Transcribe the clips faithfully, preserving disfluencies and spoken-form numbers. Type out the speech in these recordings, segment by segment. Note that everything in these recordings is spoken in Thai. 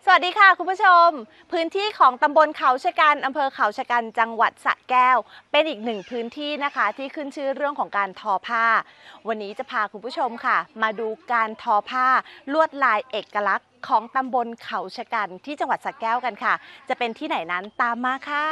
วัสดีค่ะคุณผู้ชมพื้นที่ของตำบลเขาชะกันอำเภอเขาชะกันจังหวัดสระแก้วเป็นอีกหนึ่งพื้นที่นะคะที่ขึ้นชื่อเรื่องของการทอผ้าวันนี้จะพาคุณผู้ชมค่ะมาดูการทอผ้าลวดลายเอกลักษณ์ของตำบลเขาชะกันที่จังหวัดสระแก้วกันค่ะจะเป็นที่ไหนนั้นตามมาค่ะ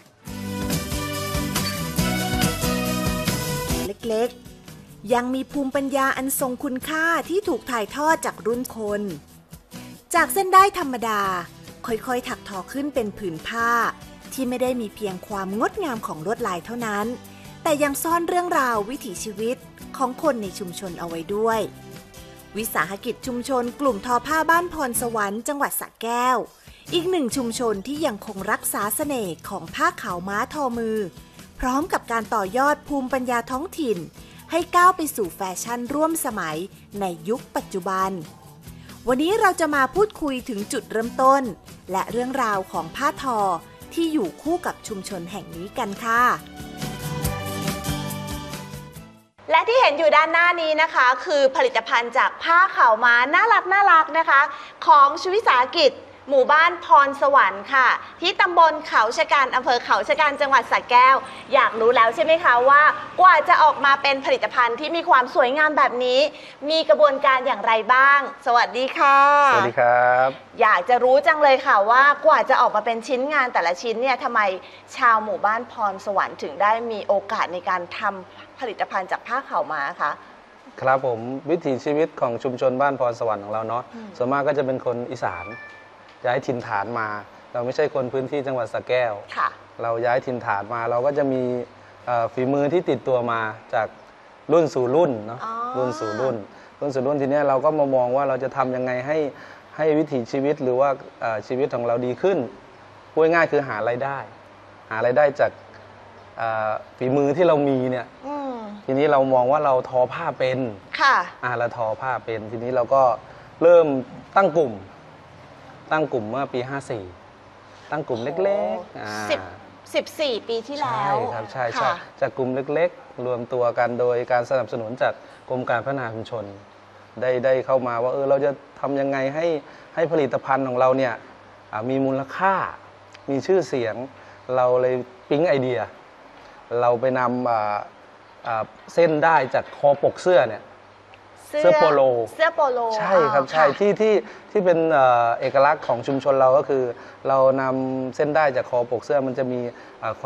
เล็กๆยังมีภูมิปัญญาอันทรงคุณค่าที่ถูกถ่ายทอดจากรุ่นคนจากเส้นด้ายธรรมดาค่อยๆถักทอขึ้นเป็นผืนผ้าที่ไม่ได้มีเพียงความงดงามของลวดลายเท่านั้นแต่ยังซ่อนเรื่องราววิถีชีวิตของคนในชุมชนเอาไว้ด้วยวิสาหกิจชุมชนกลุ่มทอผ้าบ้านพรสวรรค์จังหวัดสระแก้วอีกหนึ่งชุมชนที่ยังคงรักษาเสน่ห์ของผ้าขาวม้าทอมือพร้อมกับการต่อยอดภูมิปัญญาท้องถิ่นให้ก้าวไปสู่แฟชั่นร่วมสมัยในยุคปัจจุบันวันนี้เราจะมาพูดคุยถึงจุดเริ่มต้นและเรื่องราวของผ้าทอที่อยู่คู่กับชุมชนแห่งนี้กันค่ะและที่เห็นอยู่ด้านหน้านี้นะคะคือผลิตภัณฑ์จากผ้าขาวม้าน่ารักน่ารักนะคะของชุวิสาหกิจหมู่บ้านพรสวรรค์ค่ะที่ตำบลเขาชะกันอำเภอเขาชะกันจังหวัดสระแก้วอยากรู้แล้วใช่ไหมคะว่ากว่าจะออกมาเป็นผลิตภัณฑ์ที่มีความสวยงามแบบนี้มีกระบวนการอย่างไรบ้างสวัสดีค่ะสวัสดีครับอยากจะรู้จังเลยค่ะว่ากว่าจะออกมาเป็นชิ้นงานแต่ละชิ้นเนี่ยทำไมชาวหมู่บ้านพรสวรรค์ถึงได้มีโอกาสในการทำผลิตภัณฑ์จากผ้าขาวม้าคะครับผมวิถีชีวิตของชุมชนบ้านพรสวรรค์ของเราเนาะส่วนมากก็จะเป็นคนอีสานย้ายถิ่นฐานมาเราไม่ใช่คนพื้นที่จังหวัดสระแก้วเราย้ายถิ่นฐานมาเราก็จะมีฝีมือที่ติดตัวมาจากรุ่นสู่รุ่นเนาะรุ่นสู่รุ่นรุ่นสู่รุ่นทีนี้เราก็มามองว่าเราจะทำยังไงให้ให้วิถีชีวิตหรือว่าชีวิตของเราดีขึ้นพูดง่ายคือหารายได้หารายได้จากฝีมือที่เรามีเนี่ยทีนี้เรามองว่าเราทอผ้าเป็นค่ะเราทอผ้าเป็นทีนี้เราก็เริ่มตั้งกลุ่มตั้งกลุ่มเมื่อปีห้าสี่ตั้งกลุ่มเล็กๆสิบ สิบสี่ปีที่แล้วใช่ครับใช่ใช่จากกลุ่มเล็กๆรวมตัวกันโดยการสนับสนุนจากกรมการพัฒนาชุมชนได้ได้เข้ามาว่าเออเราจะทำยังไงให้ให้ผลิตภัณฑ์ของเราเนี่ยมีมูลค่ามีชื่อเสียงเราเลยปิ๊งไอเดียเราไปนำเส้นได้จากคอปกเสื้อเนี่ยเสื้อโปโลเสื้อโปโลใช่ครับใช่ที่ที่ที่เป็นเอกลักษณ์ของชุมชนเราก็คือเรานำเส้นได้จากคอปกเสื้อมันจะมี